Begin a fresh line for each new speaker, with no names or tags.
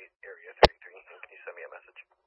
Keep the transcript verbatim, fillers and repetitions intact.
Area thirty-three. Can you send me a message?